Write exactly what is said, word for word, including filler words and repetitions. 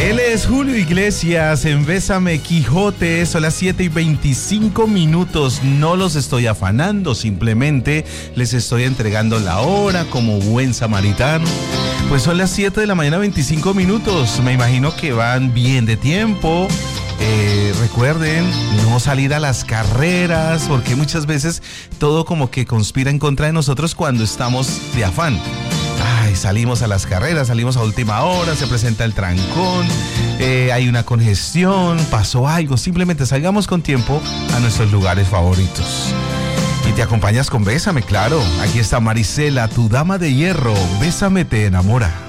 Él es Julio Iglesias en Bésame Quijote. Son las siete y veinticinco minutos. No los estoy afanando, simplemente les estoy entregando la hora como buen samaritano. Pues son las siete de la mañana, veinticinco minutos. Me imagino que van bien de tiempo. Eh, recuerden no salir a las carreras, porque muchas veces todo como que conspira en contra de nosotros cuando estamos de afán. Ay, salimos a las carreras, salimos a última hora, se presenta el trancón, eh, hay una congestión, pasó algo. Simplemente salgamos con tiempo a nuestros lugares favoritos. Y te acompañas con Bésame, claro. Aquí está Marisela, tu dama de hierro. Bésame te enamora.